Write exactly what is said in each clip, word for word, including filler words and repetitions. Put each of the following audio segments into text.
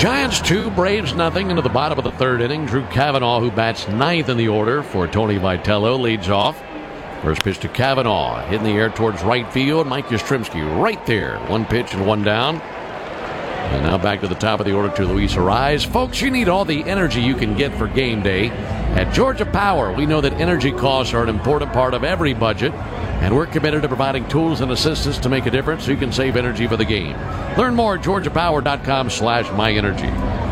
Giants two, Braves nothing into the bottom of the third inning. Drew Cavanaugh, who bats ninth in the order for Tony Vitello, leads off. First pitch to Cavanaugh, hit in the air towards right field. Mike Yastrzemski right there. One pitch and one down. And now back to the top of the order to Luis Arraez. Folks, you need all the energy you can get for game day. At Georgia Power, we know that energy costs are an important part of every budget, and we're committed to providing tools and assistance to make a difference so you can save energy for the game. Learn more at georgia power dot com slash my energy.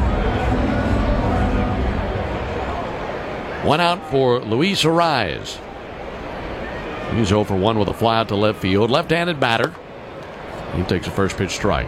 One out for Luis Arraez. He's oh for one with a fly out to left field. Left-handed batter. He takes a first pitch strike.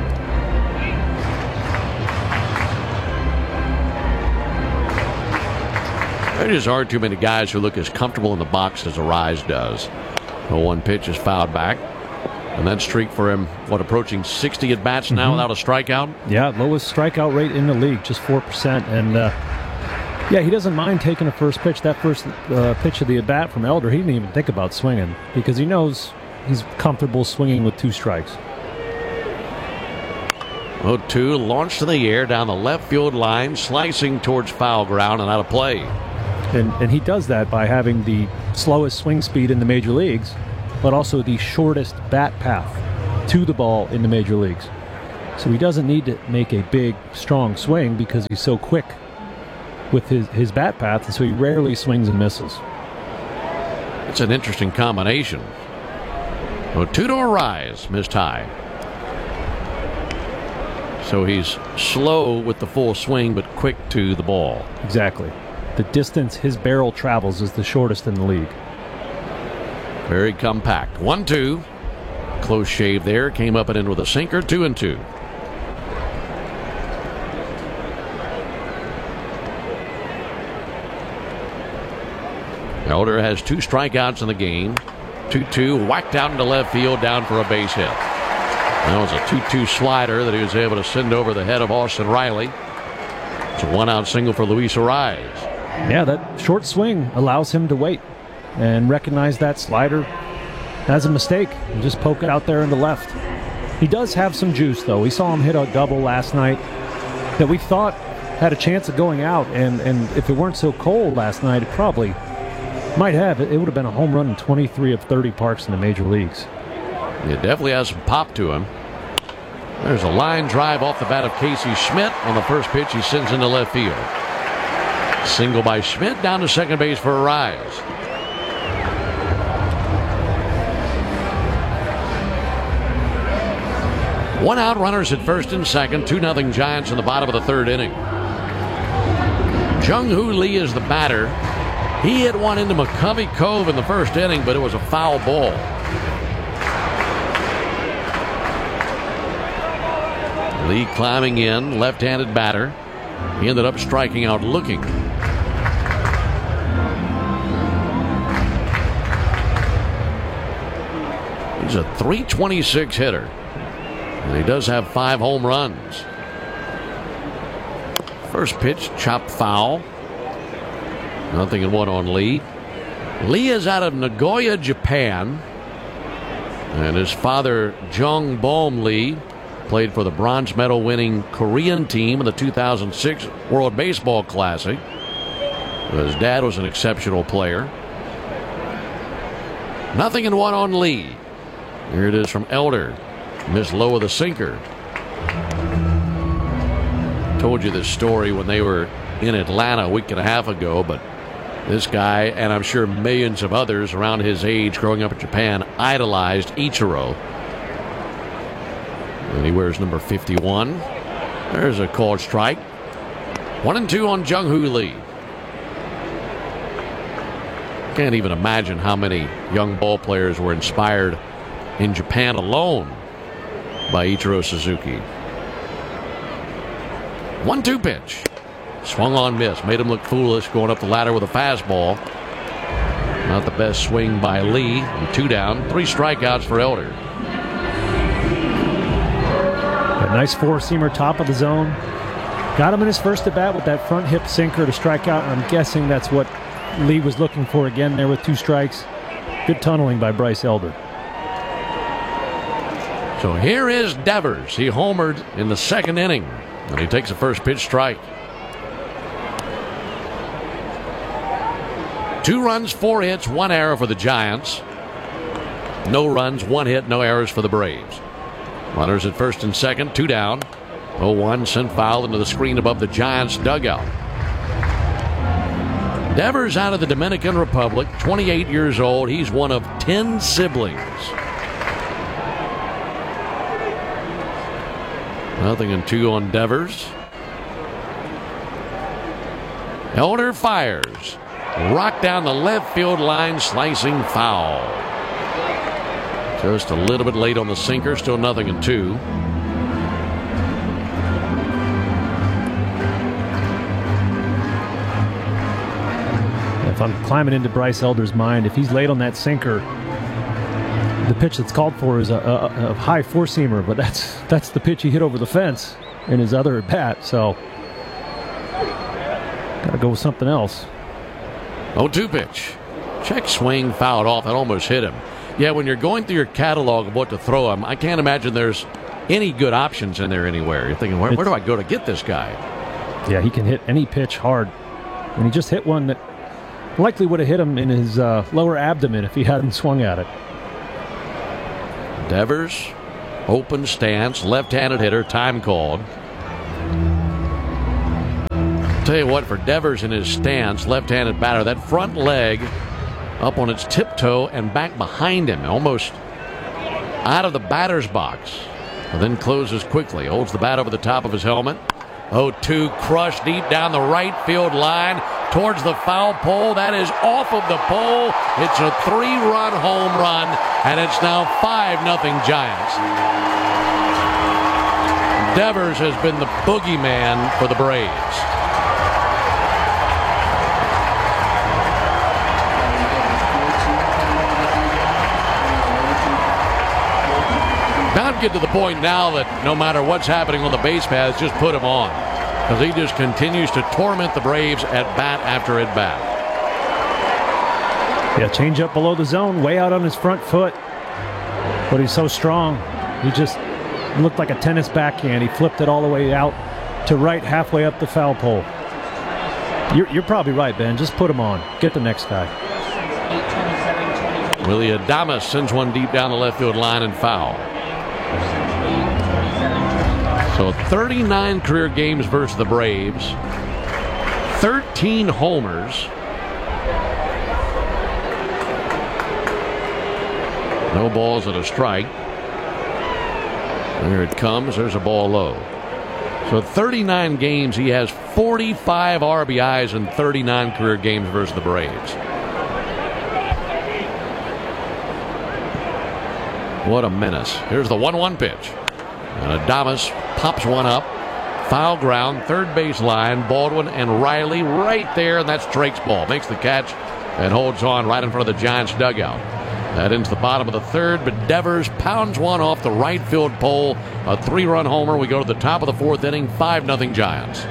There just aren't too many guys who look as comfortable in the box as Arraez does. The one pitch is fouled back. And that streak for him, what, approaching sixty at-bats now mm-hmm. without a strikeout? Yeah, lowest strikeout rate in the league, just four percent. And, uh, yeah, he doesn't mind taking a first pitch. That first uh, pitch of the at-bat from Elder, he didn't even think about swinging because he knows he's comfortable swinging with two strikes. oh two launched in the air down the left field line, slicing towards foul ground and out of play. And, and he does that by having the slowest swing speed in the major leagues, but also the shortest bat path to the ball in the major leagues. So he doesn't need to make a big, strong swing because he's so quick with his, his bat path, and so he rarely swings and misses. It's an interesting combination. oh two to Arraez, missed high. So he's slow with the full swing, but quick to the ball. Exactly. The distance his barrel travels is the shortest in the league. Very compact. one two. Close shave there. Came up and in with a sinker. two and two. Elder has two strikeouts in the game. two two. Whacked out into left field, down for a base hit. That was a two two slider that he was able to send over the head of Austin Riley. It's a one-out single for Luis Arraez. Yeah, that short swing allows him to wait and recognize that slider as a mistake and just poke it out there in the left. He does have some juice, though. We saw him hit a double last night that we thought had a chance of going out, and, and if it weren't so cold last night, it probably might have. It would have been a home run in twenty-three of thirty parks in the major leagues. It definitely has some pop to him. There's a line drive off the bat of Casey Schmidt on the first pitch he sends into left field. Single by Schmidt, down to second base for Arraez. One out, runners at first and second. two nothing Giants in the bottom of the third inning. Jung-Hoo Lee is the batter. He hit one into McCovey Cove in the first inning, but it was a foul ball. Lee climbing in, left-handed batter. He ended up striking out looking. He's a three twenty-six hitter. And he does have five home runs. First pitch, chopped foul. Nothing in one on Lee. Lee is out of Nagoya, Japan. And his father, Jung Bom Lee, played for the bronze medal winning Korean team in the two thousand six World Baseball Classic. His dad was an exceptional player. Nothing in one on Lee. Here it is from Elder. Missed low with a sinker. Told you this story when they were in Atlanta a week and a half ago, but this guy, and I'm sure millions of others around his age growing up in Japan, idolized Ichiro. And he wears number fifty-one. There's a called strike. One and two on Jung-Hoo Lee. Can't even imagine how many young ball players were inspired in Japan alone by Ichiro Suzuki. one two pitch. Swung on, miss. Made him look foolish going up the ladder with a fastball. Not the best swing by Lee. And two down. Three strikeouts for Elder. A nice four-seamer top of the zone. Got him in his first at bat with that front hip sinker to strike out. I'm guessing that's what Lee was looking for again there with two strikes. Good tunneling by Bryce Elder. So here is Devers. He homered in the second inning, and he takes a first pitch strike. Two runs, four hits, one error for the Giants. No runs, one hit, no errors for the Braves. Runners at first and second, two down. oh one sent foul into the screen above the Giants' dugout. Devers out of the Dominican Republic, twenty-eight years old. He's one of ten siblings. Nothing and two on Devers. Elder fires. Rock down the left field line, slicing foul. Just a little bit late on the sinker, still nothing and two. If I'm climbing into Bryce Elder's mind, if he's late on that sinker, the pitch that's called for is a, a, a high four-seamer, but that's that's the pitch he hit over the fence in his other at bat. So, got to go with something else. oh two pitch. Check swing, fouled off. That almost hit him. Yeah, when you're going through your catalog of what to throw him, I can't imagine there's any good options in there anywhere. You're thinking, where, where do I go to get this guy? Yeah, he can hit any pitch hard. And he just hit one that likely would have hit him in his uh, lower abdomen if he hadn't swung at it. Devers, open stance, left-handed hitter, time called. Tell you what, for Devers in his stance, left-handed batter, that front leg up on its tiptoe and back behind him, almost out of the batter's box. And then closes quickly, holds the bat over the top of his helmet. oh two crushed deep down the right field line towards the foul pole. That is off of the pole. It's a three-run home run, and it's now five nothing Giants. Devers has been the boogeyman for the Braves. Not get to the point now that no matter what's happening on the base paths, just put him on. Because he just continues to torment the Braves at bat after at bat. Yeah, change up below the zone, way out on his front foot. But he's so strong. He just looked like a tennis backhand. He flipped it all the way out to right, halfway up the foul pole. You're, you're probably right, Ben. Just put him on. Get the next guy. Willie Adames sends one deep down the left field line and foul. So thirty-nine career games versus the Braves. thirteen homers. No balls and a strike. There it comes. There's a ball low. So thirty-nine games. He has forty-five R B Is in thirty-nine career games versus the Braves. What a menace. Here's the one one pitch. And Adames pops one up. Foul ground, third base line. Baldwin and Riley right there, and that's Drake's ball. Makes the catch and holds on right in front of the Giants dugout. That into the bottom of the third, but Devers pounds one off the right field pole. A three-run homer. We go to the top of the fourth inning, five nothing Giants.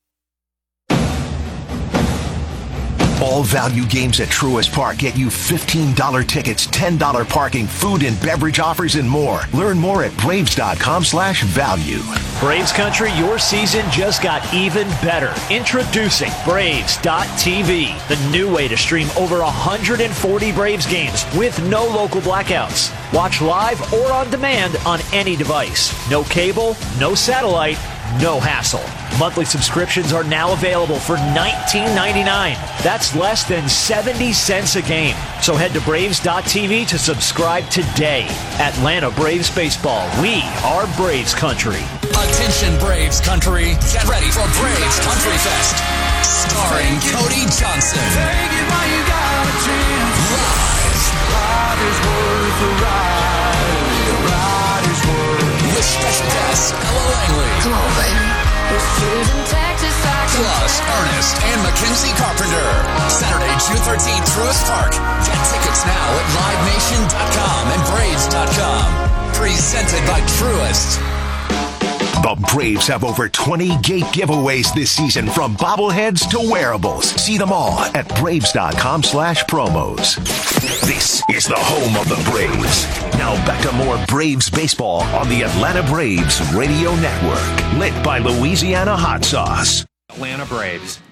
All value games at Truist Park get you fifteen dollars tickets, ten dollars parking, food and beverage offers, and more. Learn more at Braves.com slash value. Braves Country, your season just got even better. Introducing Braves dot T V, the new way to stream over one hundred forty Braves games with no local blackouts. Watch live or on demand on any device. No cable, no satellite, no hassle. Monthly subscriptions are now available for nineteen ninety-nine dollars. That's less than seventy cents a game. So head to Braves dot T V to subscribe today. Atlanta Braves Baseball. We are Braves Country. Attention Braves Country. Get ready for Braves Country Fest. Starring Cody Johnson. Take it while you got a chance. Live. Ride is worth the ride. The ride is worth. With special guests Ella Langley. Come on, baby. Plus Ernest and Mackenzie Carpenter. Saturday, June thirteenth, Truist Park. Get tickets now at live nation dot com and braves dot com. Presented by Truist. The Braves have over twenty gate giveaways this season, from bobbleheads to wearables. See them all at Braves.com slash promos. This is the home of the Braves. Now back to more Braves baseball on the Atlanta Braves Radio Network. Lit by Louisiana Hot Sauce. Atlanta Braves.